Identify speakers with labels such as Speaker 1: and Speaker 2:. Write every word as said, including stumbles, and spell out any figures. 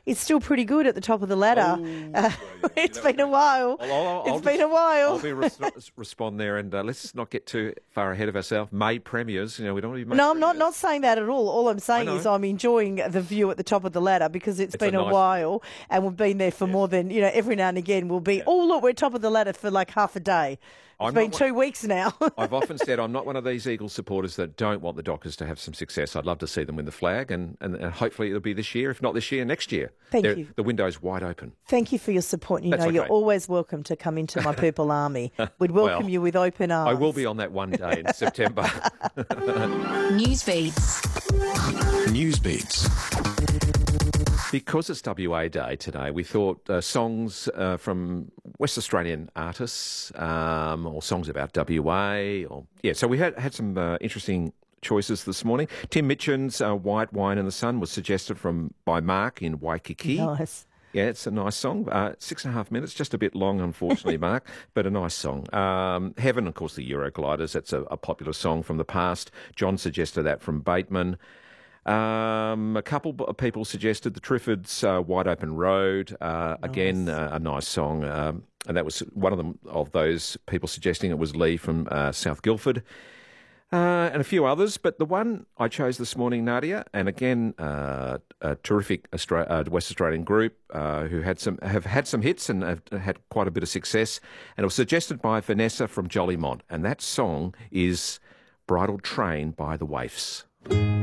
Speaker 1: it's still pretty good at the top of the ladder.
Speaker 2: Oh,
Speaker 1: uh,
Speaker 2: well, yeah,
Speaker 1: it's
Speaker 2: you know,
Speaker 1: been a while.
Speaker 2: I'll, I'll, I'll
Speaker 1: It's been
Speaker 2: just-
Speaker 1: a while.
Speaker 2: I'll be res- respond there, and uh, let's not get too far ahead of ourselves. May premiers, you know, we don't want to be.
Speaker 1: No, I'm not, not saying that at all. All I'm saying
Speaker 2: know.
Speaker 1: is I'm enjoying the view at the top of the ladder because it's
Speaker 2: It's
Speaker 1: been
Speaker 2: a
Speaker 1: a,
Speaker 2: nice-
Speaker 1: while and we've been there for more than, you know, every now and again we'll be, oh, look, we're top of the ladder for like half a day. It's
Speaker 2: I'm
Speaker 1: been
Speaker 2: not
Speaker 1: two weeks now.
Speaker 2: I've often said I'm not one of these Eagles supporters that don't want the Dockers to have some success. I'd love to see them win the flag, and, and, and hopefully it'll be this year. If not this year, next year.
Speaker 1: Thank
Speaker 2: They're-
Speaker 1: you.
Speaker 2: The window's wide open.
Speaker 1: Thank you for your support. You
Speaker 2: That's
Speaker 1: know, you're
Speaker 2: okay.
Speaker 1: always welcome to come into my Purple Army. We'd welcome
Speaker 2: Well,
Speaker 1: you with open arms.
Speaker 2: I will be on that one day in September.
Speaker 3: Newsbeats.
Speaker 4: Newsbeats.
Speaker 2: Because it's W A Day today, we thought uh, songs uh, from West Australian artists, um, or songs about W A, or yeah. So we had had some uh, interesting choices this morning. Tim Mitchen's uh, "White Wine in the Sun" was suggested from by Mark in Waikiki.
Speaker 1: Nice.
Speaker 2: Yeah, it's a nice song. Uh, six and a half minutes, just a bit long, unfortunately, Mark, but a nice song. Um, Heaven, of course, the Eurogliders. That's a, a popular song from the past. John suggested that from Bateman. Um, a couple of people suggested the Triffids' uh, "Wide Open Road." Uh, again, uh, a nice song, um, and that was one of them of those people suggesting it was Lee from uh, South Guildford. Uh, and a few others, but the one I chose this morning, Nadia, and again, uh, a terrific Austra- uh, West Australian group uh, who had some have had some hits and have had quite a bit of success, and it was suggested by Vanessa from Jollymont, and that song is "Bridal Train" by the Waifs.